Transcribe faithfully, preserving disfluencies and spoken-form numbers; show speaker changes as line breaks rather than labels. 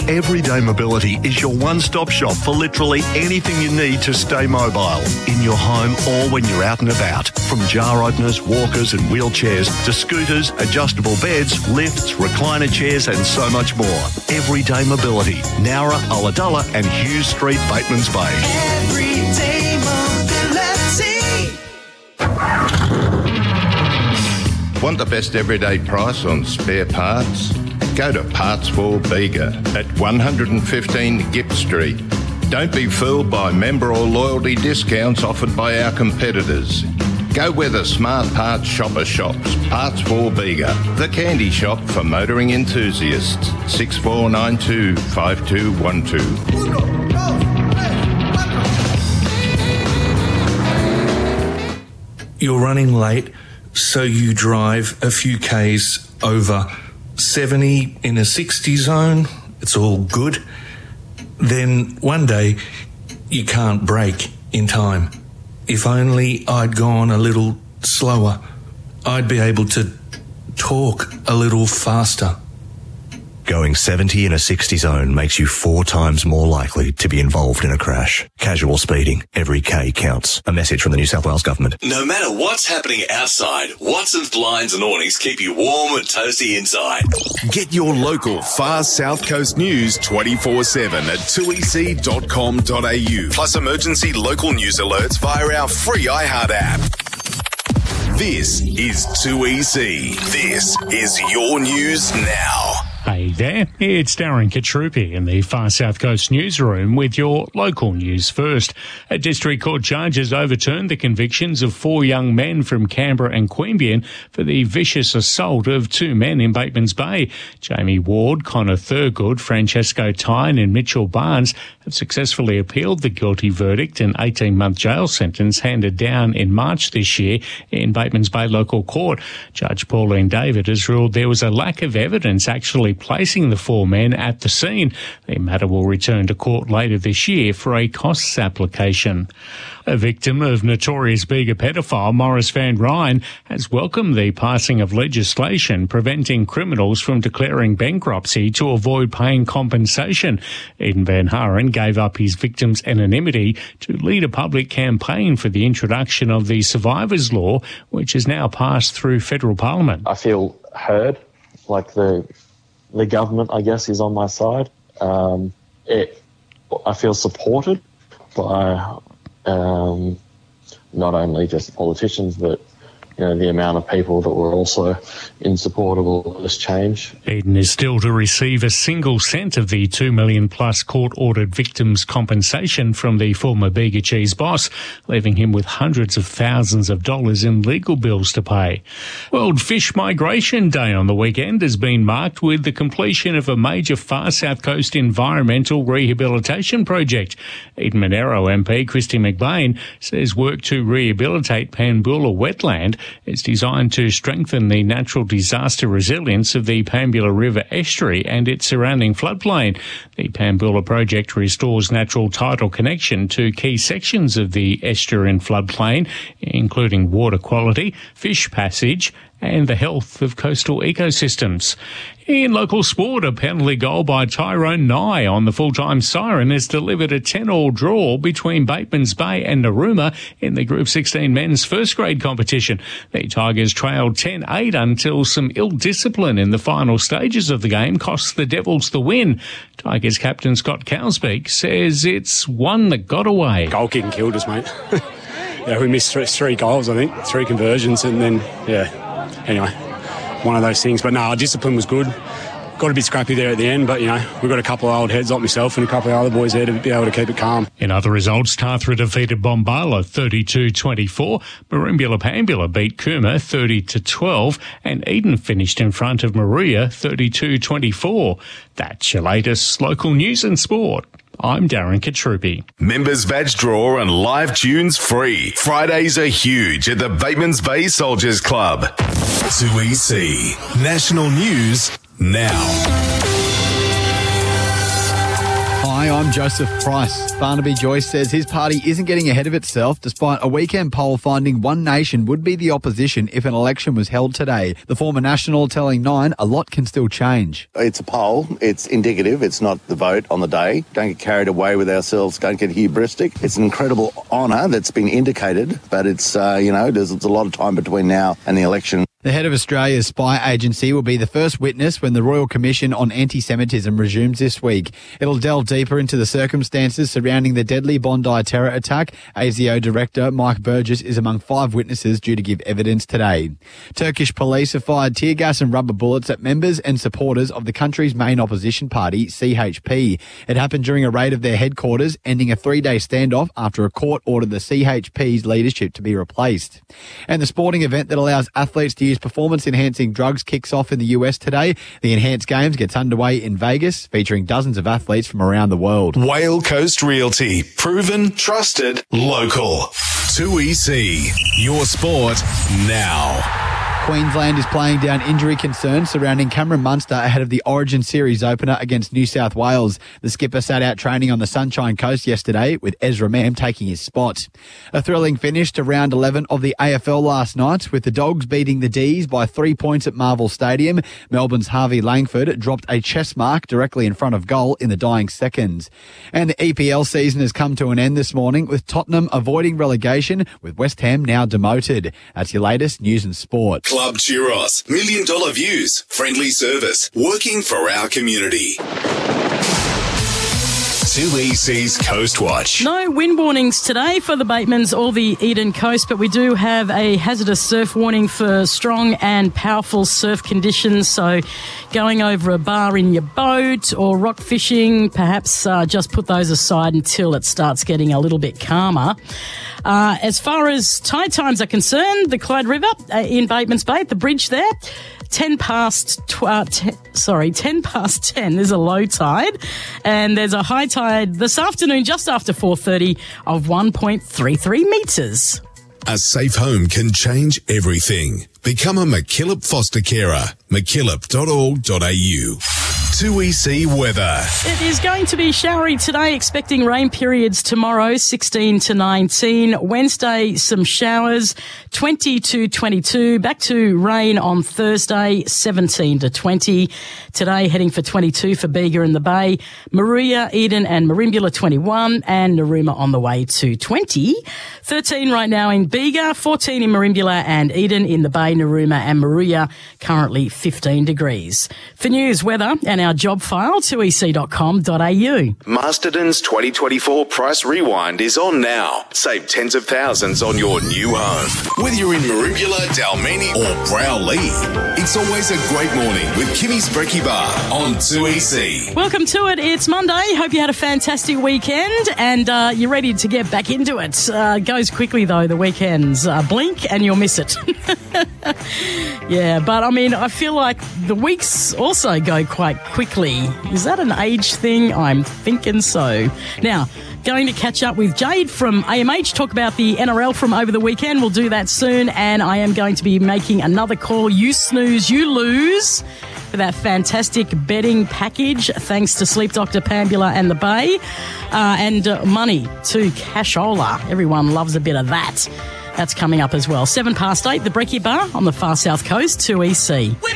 Everyday Mobility is your one-stop shop for literally anything you need to stay mobile, in your home or when you're out and about. From jar openers, walkers and wheelchairs to scooters, adjustable beds, lifts, recliner chairs and so much more. Everyday Mobility, Nowra, Ulladulla and Hughes Street, Batemans Bay.
Everyday Mobility.
Want the best everyday price on spare parts? Go to Parts for Bega at one fifteen Gipp Street. Don't be fooled by member or loyalty discounts offered by our competitors. Go where the smart parts shopper shops. Parts for Bega, the candy shop for motoring enthusiasts. six four nine two, five two one two.
You're running late, so you drive a few Ks over seventy in a sixty zone. It's all good. Then one day you can't brake in time. If only I'd gone a little slower, I'd be able to talk a little faster.
Going seventy in a sixty zone makes you four times more likely to be involved in a crash. Casual speeding. Every K counts. A message from the New South Wales Government.
No matter what's happening outside, Watson's Blinds and Awnings keep you warm and toasty inside.
Get your local Far South Coast news twenty-four seven at two e c dot com dot a u. Plus emergency local news alerts via our free iHeart app. This is two E C. This is your news now.
Hey there, it's Darren Katrupi in the Far South Coast newsroom with your local news first. A district court judge has overturned the convictions of four young men from Canberra and Queanbeyan for the vicious assault of two men in Batemans Bay. Jamie Ward, Connor Thurgood, Francesco Tyne and Mitchell Barnes have successfully appealed the guilty verdict and eighteen-month jail sentence handed down in March this year in Batemans Bay Local Court. Judge Pauline David has ruled there was a lack of evidence actually placing the four men at the scene. The matter will return to court later this year for a costs application. A victim of notorious Bega pedophile Maurice Van Ryn has welcomed the passing of legislation preventing criminals from declaring bankruptcy to avoid paying compensation. Eden Van Haren gave up his victim's anonymity to lead a public campaign for the introduction of the Survivors Law, which has now passed through federal parliament.
I feel heard, like the the government, I guess, is on my side. Um, it, I feel supported by um, not only just politicians, but you know, the amount of people that were also in support of all this change.
Eden is still to receive a single cent of the two million plus court-ordered victims' compensation from the former Bega Cheese boss, leaving him with hundreds of thousands of dollars in legal bills to pay. World Fish Migration Day on the weekend has been marked with the completion of a major Far South Coast environmental rehabilitation project. Eden Monero M P Christy McBain says work to rehabilitate Panbula wetland is designed to strengthen the natural disaster resilience of the Panbula River estuary and its surrounding floodplain. The Panbula project restores natural tidal connection to key sections of the estuarine floodplain, including water quality, fish passage, and the health of coastal ecosystems. In local sport, a penalty goal by Tyrone Nye on the full-time Siren has delivered a ten-all draw between Batemans Bay and Narooma in the Group sixteen men's first-grade competition. The Tigers trailed ten eight until some ill-discipline in the final stages of the game cost the Devils the win. Tigers captain Scott Cowsbeak says it's one that got away.
Goal kicking killed us, mate. Yeah, we missed three, three goals, I think, three conversions, and then, yeah, anyway, one of those things. But no, our discipline was good. Got a bit scrappy there at the end, but, you know, we've got a couple of old heads like myself and a couple of other boys there to be able to keep it calm.
In other results, Tathra defeated Bombala thirty-two twenty-four, Merimbula Panbula beat Cooma thirty to twelve, and Eden finished in front of Maruya thirty-two twenty-four. That's your latest local news and sport. I'm Darren Katrupi.
Members badge draw and live tunes free. Fridays are huge at the Batemans Bay Soldiers Club. two E C National News now.
Hi, I'm Joseph Price. Barnaby Joyce says his party isn't getting ahead of itself despite a weekend poll finding One Nation would be the opposition if an election was held today. The former National telling Nine a lot can still change.
It's a poll. It's indicative. It's not the vote on the day. Don't get carried away with ourselves. Don't get hubristic. It's an incredible honour that's been indicated, but it's, uh, you know, there's, there's a lot of time between now and the election.
The head of Australia's spy agency will be the first witness when the Royal Commission on Anti-Semitism resumes this week. It'll delve deeper into the circumstances surrounding the deadly Bondi terror attack. A S I O Director Mike Burgess is among five witnesses due to give evidence today. Turkish police have fired tear gas and rubber bullets at members and supporters of the country's main opposition party, C H P. It happened during a raid of their headquarters, ending a three-day standoff after a court ordered the C H P's leadership to be replaced. And the sporting event that allows athletes to use performance-enhancing drugs kicks off in the U S today. The Enhanced Games gets underway in Vegas, featuring dozens of athletes from around the world.
Whale Coast Realty. Proven, trusted, local. two E C. Your sport now.
Queensland is playing down injury concerns surrounding Cameron Munster ahead of the Origin Series opener against New South Wales. The skipper sat out training on the Sunshine Coast yesterday, with Ezra Mam taking his spot. A thrilling finish to round eleven of the A F L last night, with the Dogs beating the D's by three points at Marvel Stadium. Melbourne's Harvey Langford dropped a chess mark directly in front of goal in the dying seconds. And the E P L season has come to an end this morning, with Tottenham avoiding relegation, with West Ham now demoted. That's your latest news and sport.
Club Churros. Million dollar views. Friendly service. Working for our community. two E C's Coast Watch.
No wind warnings today for the Batemans or the Eden Coast, but we do have a hazardous surf warning for strong and powerful surf conditions. So going over a bar in your boat or rock fishing, perhaps uh, just put those aside until it starts getting a little bit calmer. Uh, as far as tide times are concerned, the Clyde River uh, in Batemans Bay, the bridge there, ten past, tw- uh, ten, sorry, ten past ten. There's a low tide, and there's a high tide this afternoon, just after four thirty, of one point three three metres.
A safe home can change everything. Become a McKillop foster carer. mckillop dot org dot a u. two E C weather.
It is going to be showery today, expecting rain periods tomorrow, sixteen to nineteen. Wednesday, some showers, twenty to twenty-two. Back to rain on Thursday, seventeen to twenty. Today, heading for twenty-two for Bega and the Bay. Maruya, Eden and Merimbula, twenty-one. And Narooma on the way to twenty. thirteen right now in Bega, fourteen in Merimbula and Eden. In the Bay, Narooma and Maruya, currently fifteen degrees. For news, weather and our job file, two e c dot com dot a u.
Masterton's twenty twenty-four Price Rewind is on now. Save tens of thousands on your new home. Whether you're in Merimbula, Dalmeni or Browley, it's always a great morning with Kimmy's Brekkie Bar on two E C.
Welcome to it. It's Monday. Hope you had a fantastic weekend and uh, you're ready to get back into it. Uh, it goes quickly though, the weekends. Uh, blink and you'll miss it. Yeah, but I mean, I feel like the weeks also go quite quickly. Is that an age thing? I'm thinking so. Now, going to catch up with Jade from A M H, talk about the N R L from over the weekend. We'll do that soon, and I am going to be making another call. You snooze, you lose, for that fantastic betting package, thanks to Sleep Doctor, Pambula and the Bay, uh, and uh, money to Cashola. Everyone loves a bit of that. That's coming up as well. Seven past eight, the Brekkie Bar on the far south coast, two E C.
We're